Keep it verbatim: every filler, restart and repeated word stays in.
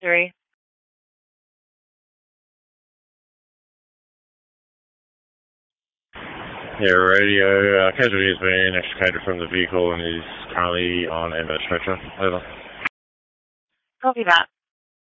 Three. Yeah, radio. Uh, casualty has been extricated from the vehicle and is currently on ambulance stretcher. Over. Copy that.